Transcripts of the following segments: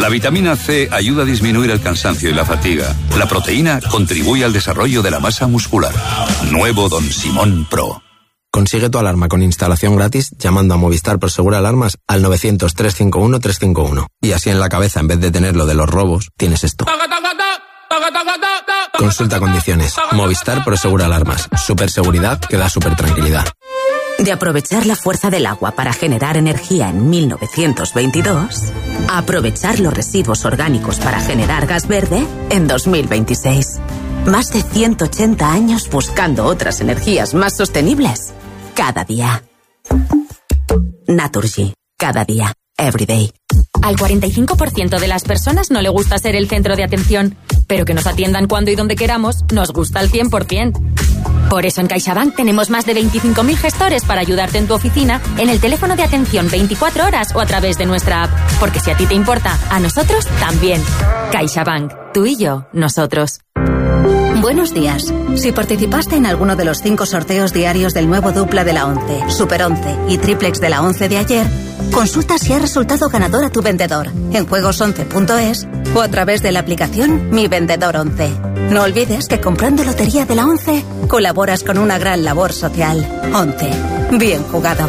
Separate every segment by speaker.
Speaker 1: La vitamina C ayuda a disminuir el cansancio y la fatiga. La proteína contribuye al desarrollo de la masa muscular. Nuevo Don Simón Pro.
Speaker 2: Consigue tu alarma con instalación gratis llamando a Movistar Prosegur Alarmas al 900-351-351. Y así en la cabeza, en vez de tener lo de los robos, tienes esto. Consulta condiciones. Movistar Prosegur Alarmas. Superseguridad que da supertranquilidad.
Speaker 3: De aprovechar la fuerza del agua para generar energía en 1922, a aprovechar los residuos orgánicos para generar gas verde en 2026. Más de 180 años buscando otras energías más sostenibles. Cada día. Naturgy. Cada día. Everyday.
Speaker 4: Al 45% de las personas no le gusta ser el centro de atención, pero que nos atiendan cuando y donde queramos nos gusta al 100%. Por eso en CaixaBank tenemos más de 25.000 gestores para ayudarte en tu oficina, en el teléfono de atención 24 horas o a través de nuestra app. Porque si a ti te importa, a nosotros también. CaixaBank. Tú y yo, nosotros.
Speaker 5: Buenos días. Si participaste en alguno de los 5 sorteos diarios del nuevo dupla de la 11, Super 11 y triplex de la 11 de ayer, consulta si ha resultado ganador a tu vendedor en juegos11.es o a través de la aplicación Mi Vendedor 11. No olvides que comprando lotería de la 11 colaboras con una gran labor social. 11. Bien jugado.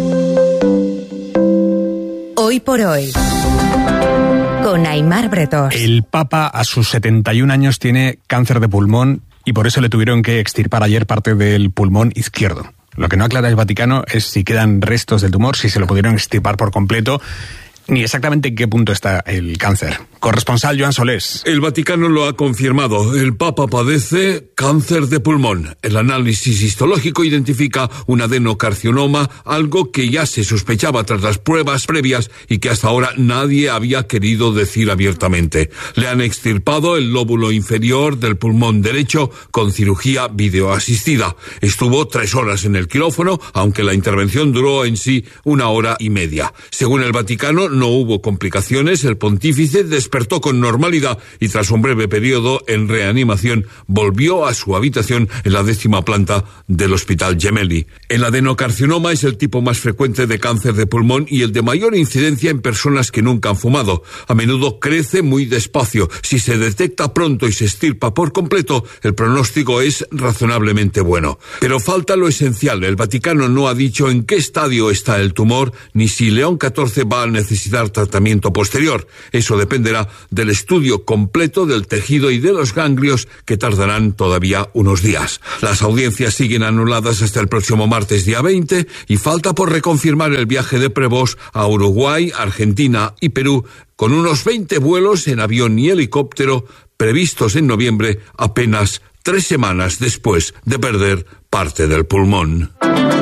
Speaker 6: Hoy por hoy, con Aimar Bretós.
Speaker 7: El Papa a sus 71 años tiene cáncer de pulmón y por eso le tuvieron que extirpar ayer parte del pulmón izquierdo. Lo que no aclara el Vaticano es si quedan restos del tumor, si se lo pudieron extirpar por completo, ni exactamente en qué punto está el cáncer. Corresponsal Joan Solés.
Speaker 8: El Vaticano lo ha confirmado. El Papa padece cáncer de pulmón. El análisis histológico identifica un adenocarcinoma, algo que ya se sospechaba tras las pruebas previas y que hasta ahora nadie había querido decir abiertamente. Le han extirpado el lóbulo inferior del pulmón derecho con cirugía videoasistida. Estuvo 3 horas en el quirófano, aunque la intervención duró en sí 1 hora y media. Según el Vaticano, no hubo complicaciones. El pontífice despertó con normalidad y tras un breve periodo en reanimación volvió a su habitación en la 10ª planta del Hospital Gemelli. El adenocarcinoma es el tipo más frecuente de cáncer de pulmón y el de mayor incidencia en personas que nunca han fumado. A menudo crece muy despacio. Si se detecta pronto y se extirpa por completo, el pronóstico es razonablemente bueno. Pero falta lo esencial. El Vaticano no ha dicho en qué estadio está el tumor ni si León XIV va a necesitar tratamiento posterior. Eso dependerá del estudio completo del tejido y de los ganglios, que tardarán todavía unos días. Las audiencias siguen anuladas hasta el próximo martes día 20 y falta por reconfirmar el viaje de Prevost a Uruguay, Argentina y Perú, con unos 20 vuelos en avión y helicóptero previstos en noviembre, apenas 3 semanas después de perder parte del pulmón.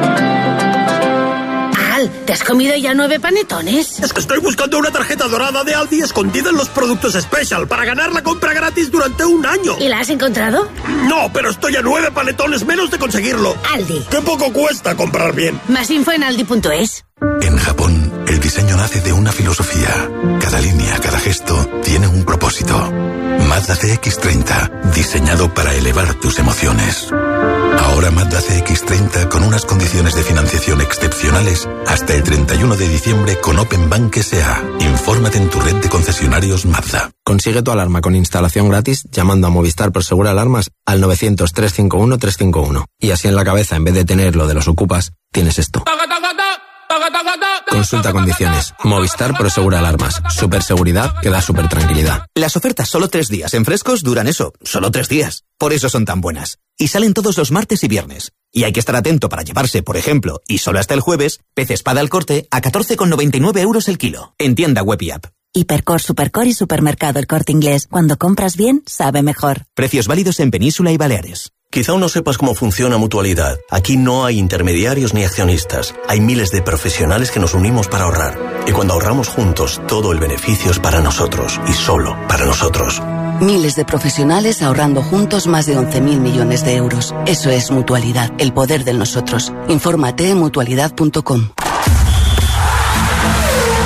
Speaker 9: ¿Te has comido ya 9 panetones?
Speaker 10: Es que estoy buscando una tarjeta dorada de Aldi escondida en los productos Special para ganar la compra gratis durante 1 año.
Speaker 9: ¿Y la has encontrado?
Speaker 10: No, pero estoy a 9 panetones menos de conseguirlo.
Speaker 9: Aldi.
Speaker 10: ¡Qué poco cuesta comprar bien!
Speaker 9: Más info en aldi.es.
Speaker 11: En Japón, el diseño nace de una filosofía. Cada línea, cada gesto tiene un propósito. Mazda CX-30, diseñado para elevar tus emociones. Ahora Mazda CX-30 con unas condiciones de financiación excepcionales hasta el 31 de diciembre con Open Bank S.A. Infórmate en tu red de concesionarios Mazda.
Speaker 2: Consigue tu alarma con instalación gratis llamando a Movistar Prosegur Alarmas al 900-351-351. Y así en la cabeza, en vez de tener lo de los ocupas, tienes esto. Consulta condiciones. Movistar Prosegur Alarmas. Superseguridad que da supertranquilidad.
Speaker 12: Las ofertas solo 3 días en Frescos duran eso, solo 3 días. Por eso son tan buenas. Y salen todos los martes y viernes. Y hay que estar atento para llevarse, por ejemplo, y solo hasta el jueves, pez espada al corte a 14,99 € el kilo. En tienda web y app.
Speaker 3: Hipercor, Supercor y Supermercado El Corte Inglés. Cuando compras bien, sabe mejor.
Speaker 12: Precios válidos en Península y Baleares.
Speaker 13: Quizá aún no sepas cómo funciona Mutualidad. Aquí no hay intermediarios ni accionistas. Hay miles de profesionales que nos unimos para ahorrar. Y cuando ahorramos juntos, todo el beneficio es para nosotros y solo para nosotros.
Speaker 14: Miles de profesionales ahorrando juntos más de 11.000 millones de euros. Eso es Mutualidad, el poder del nosotros. Infórmate en mutualidad.com.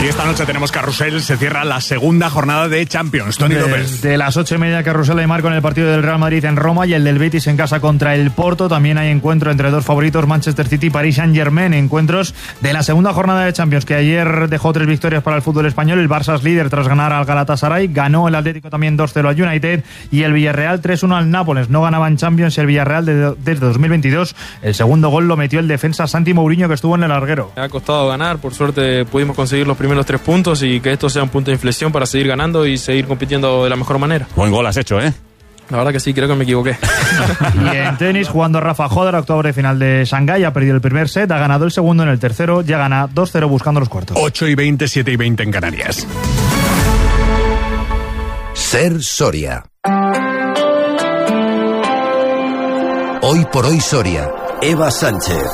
Speaker 7: Y esta noche tenemos carrusel, se cierra la segunda jornada de Champions. Toni López.
Speaker 15: De las 8:30 carrusel hay marco en el partido del Real Madrid en Roma y el del Betis en casa contra el Porto. También hay encuentro entre dos favoritos, Manchester City y Paris Saint-Germain. Encuentros de la segunda jornada de Champions, que ayer dejó 3 victorias para el fútbol español. El Barça es líder tras ganar al Galatasaray. Ganó el Atlético también 2-0 al United y el Villarreal 3-1 al Nápoles. No ganaba en Champions el Villarreal desde 2022. El segundo gol lo metió el defensa Santi Mourinho, que estuvo en el larguero.
Speaker 16: Me ha costado ganar, por suerte pudimos conseguir los primeros 3 puntos y que esto sea un punto de inflexión para seguir ganando y seguir compitiendo de la mejor manera.
Speaker 17: Buen gol has hecho, ¿eh?
Speaker 16: La verdad que sí, creo que me equivoqué.
Speaker 15: Y en tenis, jugando Rafa Hodder, octavo de final de Shanghái, ha perdido el primer set, ha ganado el segundo en el tercero, ya gana 2-0 buscando los cuartos.
Speaker 7: 8:20, 7:20 en Canarias.
Speaker 18: Ser Soria. Hoy por hoy Soria. Eva Sánchez.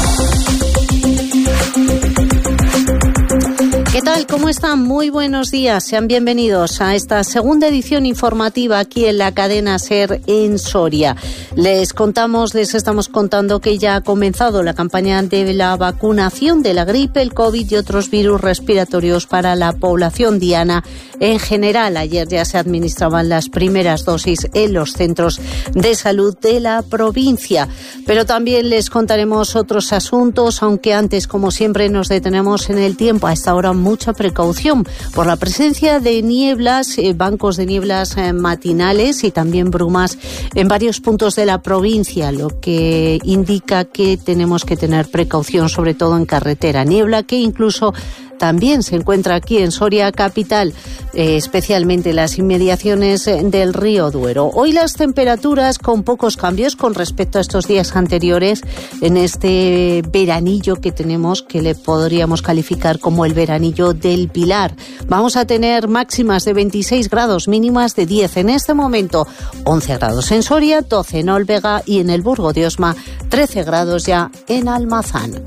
Speaker 19: ¿Qué tal? ¿Cómo están? Muy buenos días. Sean bienvenidos a esta segunda edición informativa aquí en la cadena SER en Soria. Les estamos contando que ya ha comenzado la campaña de la vacunación de la gripe, el COVID y otros virus respiratorios para la población diana en general. Ayer ya se administraban las primeras dosis en los centros de salud de la provincia. Pero también les contaremos otros asuntos, aunque antes, como siempre, nos detenemos en el tiempo. A esta hora mucha precaución por la presencia de nieblas, bancos de nieblas matinales y también brumas en varios puntos de la provincia, lo que indica que tenemos que tener precaución, sobre todo en carretera. Niebla que incluso también se encuentra aquí en Soria capital, especialmente en las inmediaciones del río Duero. Hoy las temperaturas con pocos cambios con respecto a estos días anteriores en este veranillo que tenemos, que le podríamos calificar como el veranillo del Pilar. Vamos a tener máximas de 26 grados, mínimas de 10. En este momento 11 grados en Soria, 12 en Olvega y en el Burgo de Osma 13 grados ya en Almazán.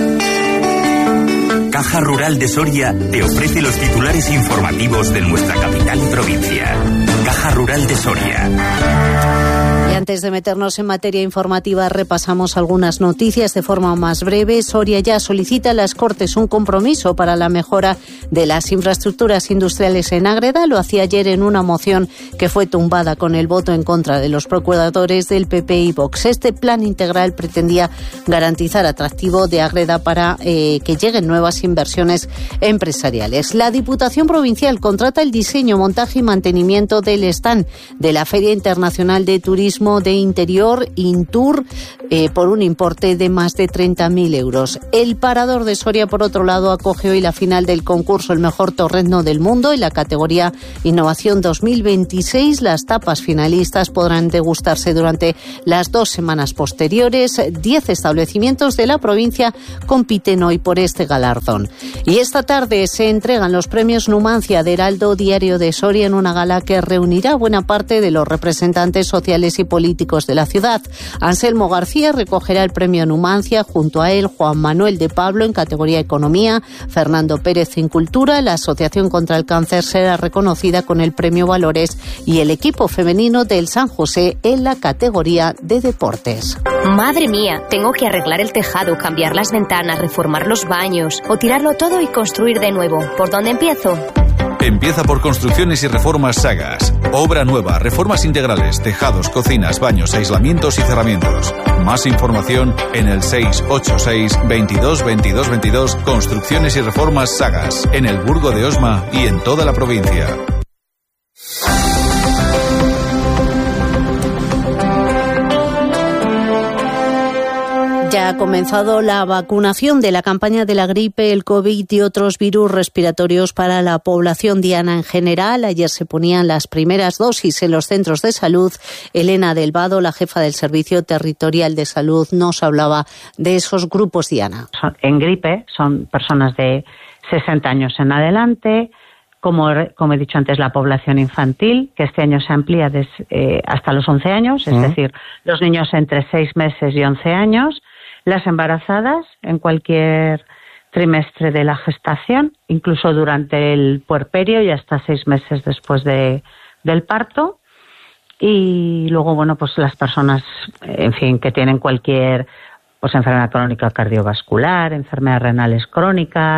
Speaker 20: Caja Rural de Soria te ofrece los titulares informativos de nuestra capital y provincia. Caja Rural de Soria.
Speaker 19: Y antes de meternos en materia informativa, repasamos algunas noticias de forma más breve. Soria ya solicita a las Cortes un compromiso para la mejora de las infraestructuras industriales en Ágreda. Lo hacía ayer en una moción que fue tumbada con el voto en contra de los procuradores del PP y Vox. Este plan integral pretendía garantizar atractivo de Ágreda para que lleguen nuevas inversiones empresariales. La Diputación Provincial contrata el diseño, montaje y mantenimiento del stand de la Feria Internacional de Turismo de Interior, Intur, por un importe de más de 30.000 euros. El Parador de Soria, por otro lado, acoge hoy la final del concurso El Mejor Torrezno del Mundo en la categoría Innovación 2026. Las tapas finalistas podrán degustarse durante las 2 semanas posteriores. 10 establecimientos de la provincia compiten hoy por este galardón. Y esta tarde se entregan los premios Numancia de Heraldo Diario de Soria en una gala que reunirá buena parte de los representantes sociales y políticos de la ciudad. Anselmo García recogerá el premio Numancia, junto a él Juan Manuel de Pablo en categoría Economía, Fernando Pérez en Cultura, la Asociación contra el Cáncer será reconocida con el premio Valores y el equipo femenino del San José en la categoría de Deportes.
Speaker 21: Madre mía, tengo que arreglar el tejado, cambiar las ventanas, reformar los baños o tirarlo todo y construir de nuevo. ¿Por dónde empiezo?
Speaker 1: Empieza por Construcciones y Reformas Sagas. Obra nueva, reformas integrales, tejados, cocinas, baños, aislamientos y cerramientos. Más información en el 686 22 22 22. Construcciones y Reformas Sagas. En el Burgo de Osma y en toda la provincia.
Speaker 19: Ya ha comenzado la vacunación de la campaña de la gripe, el COVID y otros virus respiratorios para la población diana en general. Ayer se ponían las primeras dosis en los centros de salud. Elena Delvado, la jefa del Servicio Territorial de Salud, nos hablaba de esos grupos diana.
Speaker 22: En gripe son personas de 60 años en adelante. Como he dicho antes, la población infantil, que este año se amplía hasta los 11 años, es decir, los niños entre 6 meses y 11 años. Las embarazadas en cualquier trimestre de la gestación, incluso durante el puerperio y hasta 6 meses después del parto. Y luego, pues las personas, en fin, que tienen cualquier enfermedad crónica cardiovascular, enfermedades renales crónicas,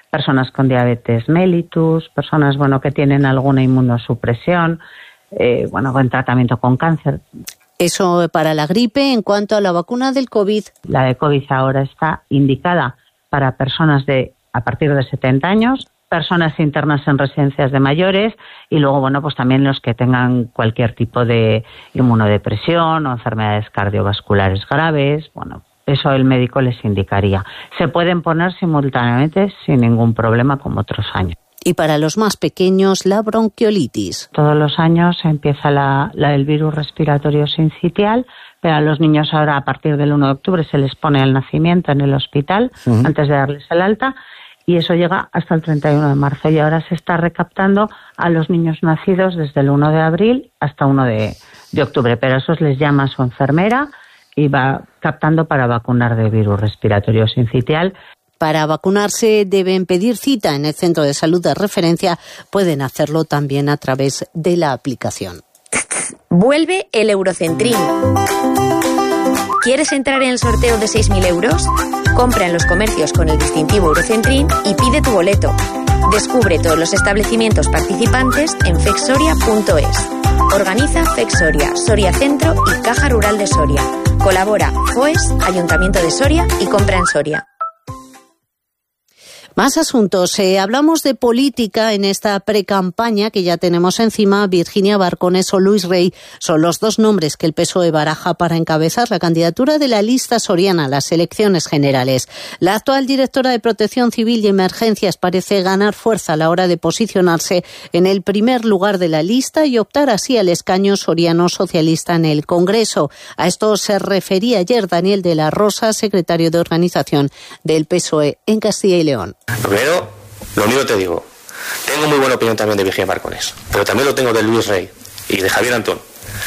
Speaker 22: personas con diabetes mellitus, personas, que tienen alguna inmunosupresión, en tratamiento con cáncer.
Speaker 19: Eso para la gripe. En cuanto a la vacuna del COVID.
Speaker 22: La de COVID ahora está indicada para personas a partir de 70 años, personas internas en residencias de mayores y luego, pues también los que tengan cualquier tipo de inmunodepresión o enfermedades cardiovasculares graves, eso el médico les indicaría. Se pueden poner simultáneamente sin ningún problema como otros años.
Speaker 19: Y para los más pequeños, la bronquiolitis.
Speaker 22: Todos los años empieza la del virus respiratorio sincitial, pero a los niños ahora a partir del 1 de octubre se les pone al nacimiento en el hospital antes de darles el alta y eso llega hasta el 31 de marzo y ahora se está recaptando a los niños nacidos desde el 1 de abril hasta 1 de octubre, pero a esos les llama su enfermera y va captando para vacunar de virus respiratorio sincitial.
Speaker 19: Para vacunarse deben pedir cita en el centro de salud de referencia. Pueden hacerlo también a través de la aplicación.
Speaker 4: Vuelve el Eurocentrín. ¿Quieres entrar en el sorteo de 6.000 euros? Compra en los comercios con el distintivo Eurocentrín y pide tu boleto. Descubre todos los establecimientos participantes en fexsoria.es. Organiza Fexsoria, Soria Centro y Caja Rural de Soria. Colabora FOES, Ayuntamiento de Soria y Compra en Soria.
Speaker 19: Más asuntos. Hablamos de política en esta precampaña que ya tenemos encima. Virginia Barcones o Luis Rey son los dos nombres que el PSOE baraja para encabezar la candidatura de la lista soriana a las elecciones generales. La actual directora de Protección Civil y Emergencias parece ganar fuerza a la hora de posicionarse en el primer lugar de la lista y optar así al escaño soriano socialista en el Congreso. A esto se refería ayer Daniel de la Rosa, secretario de Organización del PSOE en Castilla y León.
Speaker 17: Primero, lo único que te digo, tengo muy buena opinión también de Virginia Barcones, pero también lo tengo de Luis Rey y de Javier Antón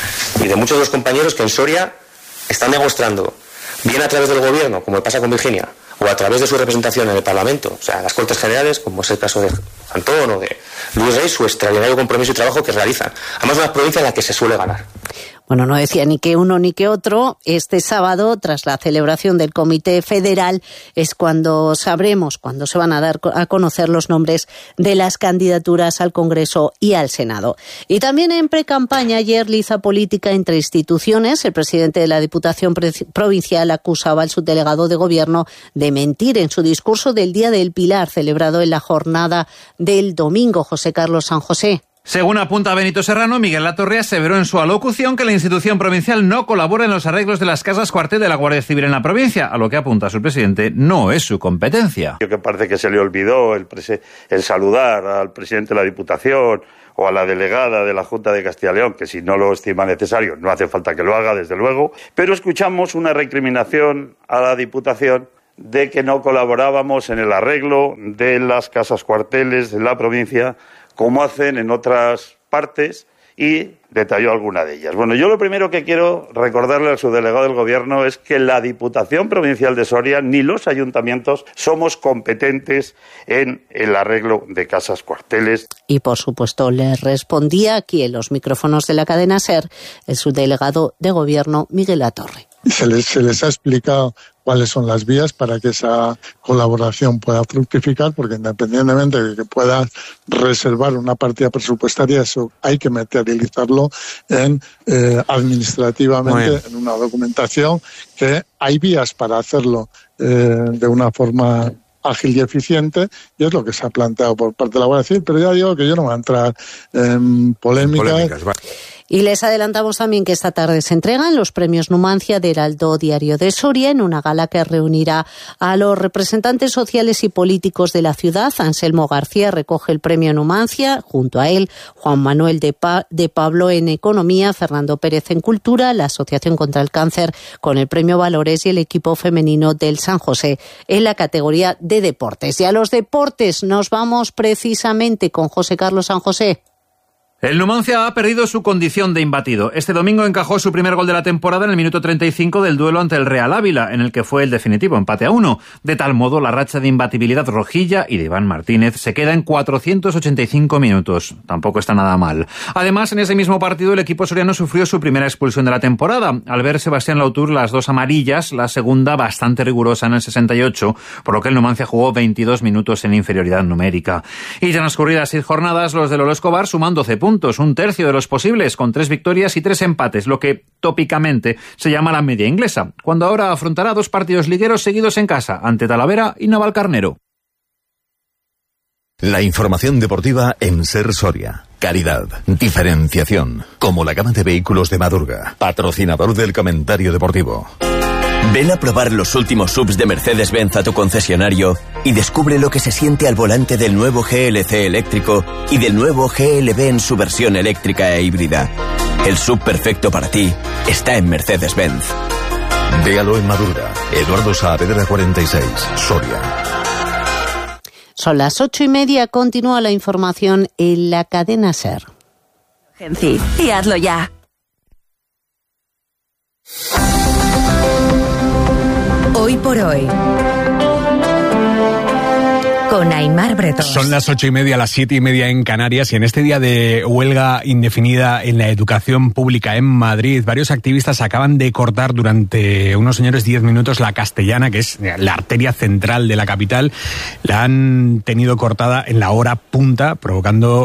Speaker 17: y de muchos de los compañeros que en Soria están demostrando, bien a través del gobierno, como pasa con Virginia, o a través de su representación en el Parlamento, o sea, las Cortes Generales, como es el caso de Antón o de Luis Rey, su extraordinario compromiso y trabajo que realizan. Además, es una provincia en la que se suele ganar.
Speaker 19: Bueno, no decía ni que uno ni que otro. Este sábado, tras la celebración del Comité Federal, es cuando sabremos, cuando se van a dar a conocer los nombres de las candidaturas al Congreso y al Senado. Y también en precampaña, ayer liza política entre instituciones. El presidente de la Diputación Provincial acusaba al subdelegado de Gobierno de mentir en su discurso del Día del Pilar, celebrado en la jornada del domingo. José Carlos San José.
Speaker 23: Según apunta Benito Serrano, Miguel Latorre aseveró en su alocución que la institución provincial no colabora en los arreglos de las casas cuartel de la Guardia Civil en la provincia, a lo que apunta su presidente no es su competencia.
Speaker 24: Yo que parece que se le olvidó el saludar al presidente de la Diputación o a la delegada de la Junta de Castilla y León, que si no lo estima necesario, no hace falta que lo haga, desde luego, pero escuchamos una recriminación a la Diputación de que no colaborábamos en el arreglo de las casas cuarteles de la provincia, como hacen en otras partes, y detalló alguna de ellas. Bueno, yo lo primero que quiero recordarle al subdelegado del Gobierno es que la Diputación Provincial de Soria ni los ayuntamientos somos competentes en el arreglo de casas cuarteles.
Speaker 19: Y por supuesto le respondía aquí en los micrófonos de la cadena SER el subdelegado de Gobierno Miguel Latorre.
Speaker 25: Se les ha explicado cuáles son las vías para que esa colaboración pueda fructificar, porque independientemente de que puedas reservar una partida presupuestaria, eso hay que materializarlo administrativamente en una documentación, que hay vías para hacerlo de una forma ágil y eficiente, y es lo que se ha planteado por parte de la Guardia Civil, pero ya digo que yo no voy a entrar en polémicas.
Speaker 19: Y les adelantamos también que esta tarde se entregan los premios Numancia de Heraldo Diario de Soria en una gala que reunirá a los representantes sociales y políticos de la ciudad. Anselmo García recoge el premio Numancia, junto a él Juan Manuel de Pablo en Economía, Fernando Pérez en Cultura, la Asociación contra el Cáncer con el premio Valores y el equipo femenino del San José en la categoría de deportes. Y a los deportes nos vamos precisamente con José Carlos San José.
Speaker 23: El Numancia ha perdido su condición de imbatido. Este domingo encajó su primer gol de la temporada en el minuto 35 del duelo ante el Real Ávila, en el que fue el definitivo empate a 1. De tal modo, la racha de imbatibilidad rojilla y de Iván Martínez se queda en 485 minutos. Tampoco está nada mal. Además, en ese mismo partido el equipo soriano sufrió su primera expulsión de la temporada. Al ver Sebastián Lautur las 2 amarillas, la segunda bastante rigurosa en el 68, por lo que el Numancia jugó 22 minutos en inferioridad numérica. Y transcurridas 6 jornadas, los de Lolo Escobar suman 12 puntos, un tercio de los posibles, con 3 victorias y 3 empates, lo que tópicamente se llama la media inglesa, cuando ahora afrontará 2 partidos ligueros seguidos en casa, ante Talavera y Navalcarnero.
Speaker 5: La información deportiva en Ser Soria. Calidad, diferenciación, como la gama de vehículos de Madurga, patrocinador del comentario deportivo.
Speaker 6: Ven a probar los últimos SUVs de Mercedes-Benz a tu concesionario y descubre lo que se siente al volante del nuevo GLC eléctrico y del nuevo GLB en su versión eléctrica e híbrida. El SUV perfecto para ti está en Mercedes-Benz.
Speaker 5: Véalo en Madurga, Eduardo Saavedra 46, Soria.
Speaker 19: Son las 8:30, continúa la información en la cadena SER.
Speaker 3: Y hazlo ya. Hoy por hoy, con Aimar Bretón.
Speaker 7: Son las 8:30, las 7:30 en Canarias, y en este día de huelga indefinida en la educación pública en Madrid, varios activistas acaban de cortar durante unos señores 10 minutos la Castellana, que es la arteria central de la capital. La han tenido cortada en la hora punta, provocando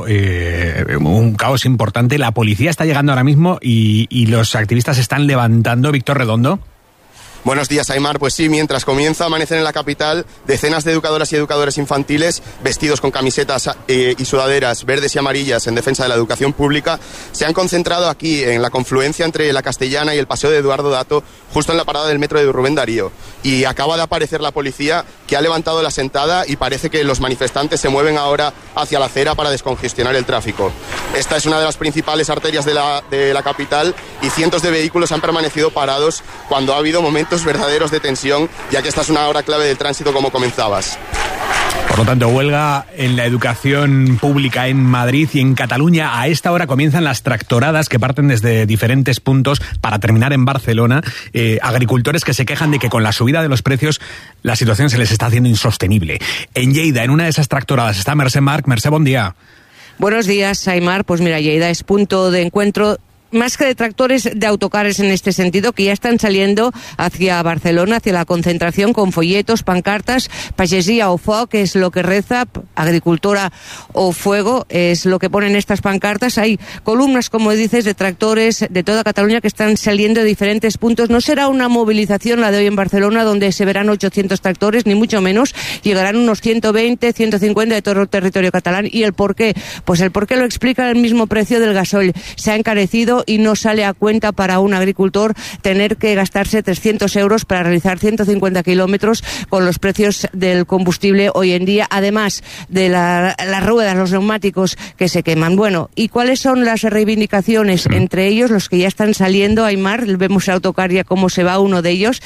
Speaker 7: un caos importante. La policía está llegando ahora mismo y los activistas están levantando. Víctor Redondo.
Speaker 8: Buenos días, Aimar. Pues sí, mientras comienza a amanecer en la capital, decenas de educadoras y educadores infantiles, vestidos con camisetas y sudaderas verdes y amarillas en defensa de la educación pública, se han concentrado aquí en la confluencia entre la Castellana y el Paseo de Eduardo Dato, justo en la parada del metro de Rubén Darío. Y acaba de aparecer la policía, que ha levantado la sentada, y parece que los manifestantes se mueven ahora hacia la acera para descongestionar el tráfico. Esta es una de las principales arterias de la capital, y cientos de vehículos han permanecido parados cuando ha habido momentos verdaderos de tensión, ya que esta es una hora clave del tránsito, como comenzabas.
Speaker 7: Por lo tanto, huelga en la educación pública en Madrid y en Cataluña. A esta hora comienzan las tractoradas que parten desde diferentes puntos para terminar en Barcelona. Agricultores que se quejan de que con la subida de los precios la situación se les está haciendo insostenible. En Lleida, en una de esas tractoradas, está Mercè Marc. Mercè, buen día.
Speaker 9: Buenos días, Aimar. Pues mira, Lleida es punto de encuentro más que de tractores, de autocares en este sentido, que ya están saliendo hacia Barcelona, hacia la concentración, con folletos, pancartas, pagesia o foc, es lo que reza, agricultora o fuego, es lo que ponen estas pancartas. Hay columnas, como dices, de tractores de toda Cataluña que están saliendo de diferentes puntos. No será una movilización la de hoy en Barcelona, donde se verán 800 tractores, ni mucho menos. Llegarán unos 120, 150 de todo el territorio catalán. ¿Y el por qué? Pues el por qué lo explica el mismo precio del gasoil. Se ha encarecido y no sale a cuenta para un agricultor tener que gastarse 300 euros para realizar 150 kilómetros con los precios del combustible hoy en día, además de las ruedas, los neumáticos que se queman. Bueno, ¿y cuáles son las reivindicaciones? Entre ellos, los que ya están saliendo, Aimar, vemos a Autocar ya cómo se va uno de ellos.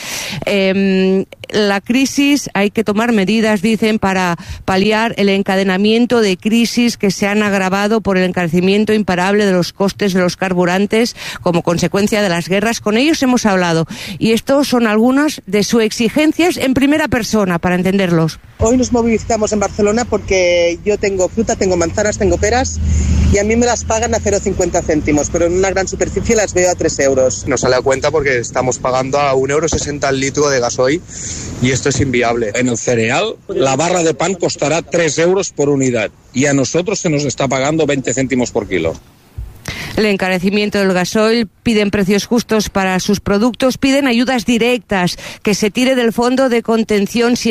Speaker 9: La crisis, hay que tomar medidas, dicen, para paliar el encadenamiento de crisis que se han agravado por el encarecimiento imparable de los costes de los carburantes como consecuencia de las guerras. Con ellos hemos hablado y estos son algunas de sus exigencias en primera persona, para entenderlos.
Speaker 10: Hoy nos movilizamos en Barcelona porque yo tengo fruta, tengo manzanas, tengo peras y a mí me las pagan a 0,50 céntimos, pero en una gran superficie las veo a 3 euros.
Speaker 26: Nos sale a cuenta porque estamos pagando a 1,60 € el litro de gasoil y esto es inviable.
Speaker 27: En el cereal, la barra de pan costará 3 euros por unidad y a nosotros se nos está pagando 20 céntimos por kilo.
Speaker 9: El encarecimiento del gasoil, piden precios justos para sus productos, piden ayudas directas, que se tire del fondo de contención si